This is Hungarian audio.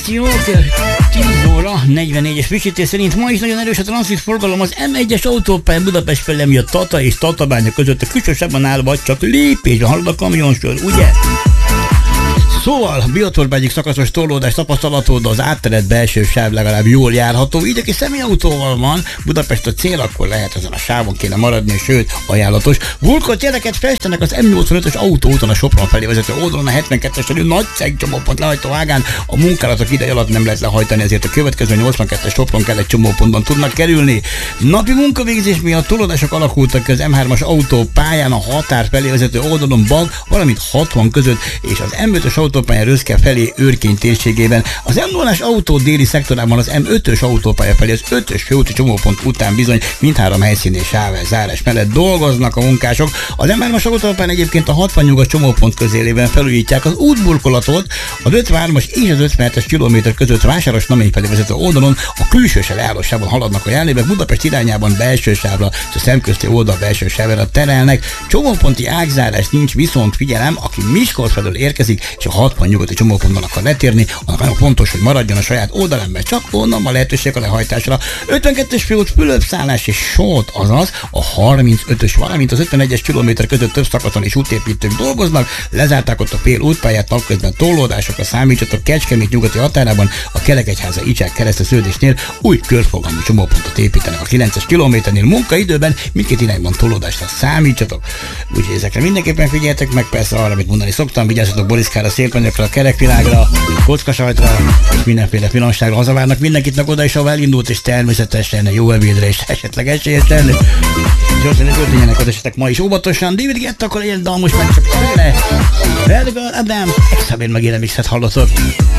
Jó, 10 óra 44-es frissítés szerint ma is nagyon erős a transzitforgalom az M1-es autópályán Budapest felé, ami a Tata és Tatabánya között a külsősában állva csak lépésben halad a kamionsor, ugye? Szóval Biotorban egyik szakaszos torlódás tapasztalható, de az átterett belső sáv legalább jól járható. Így aki személyautóval van, Budapest a cél, akkor lehet ezen a sávon kéne maradni, sőt, ajánlatos. Vulkot jeleket festenek az M85-ös autóúton a Sopron felé vezető oldalon, a 72-es nagy csomópont lehajtó ágán. A munkálatok ideje alatt nem lehet lehajtani, ezért a következő 82-es Sopron kellett csomópontban tudnak kerülni. Napi munkavégzés miatt torlódások alakultak ki az M3-as autópályán, a határ felé vezető oldalon Bag, valamint 60 között, és az M5-ös autópálya Röszke felé Őrkény térségében. Az M0-as autó déli szektorában az M5-ös autópálya felé az 5-ös főúti csomópont után bizony mindhárom helyszíni sávzárás mellett dolgoznak a munkások. Az M3-as autópályán egyébként a 60 nyugat csomópont közélében felújítják az útburkolatot, az 53-as és az 57-es kilométer között Vásáros-Namény felé vezető oldalon a külső leállósában haladnak a járművek, Budapest irányában belső sávra, a szemközti oldal belső sávra terelnek. Csomóponti ágzárás nincs, viszont figyelem, aki Miskolc felől érkezik és a 60 nyugati csomópontban akar letérni, annak nagyon fontos, hogy maradjon a saját oldalán, mert csak onnan van lehetőség a lehajtásra. 52-es főút Fülöp-Szállás és Sót, azaz a 35-ös, valamint az 51-es kilométer között több szakaszon és útépítők dolgoznak, lezárták ott a fél útpályát, napközben torlódásokra számítsatok. Kecskemét nyugati határában a Kerekegyháza Icsák kereszteződésnél új körforgalmú csomópontot építenek a 9-es kilométernél, munkaidőben mindkét irányban torlódásra számítsatok. Úgyhogy ezekre mindenképpen figyeljetek meg, persze arra, amit mondani szoktam, vigyázzatok Boriszkára, szélkanyagokra, a kerekvilágra, kockasajtra és mindenféle finomságra. Hazavárnak mindenkit meg oda is, ahol elindult, és természetesen jó ebédre és esetleg esélyesen. Gyorsan történjenek az esetek ma is óvatosan. David Guetta, akkor legyen dalmos meg csak tőle. Belga Adam, Exabén megélemixet hallotok.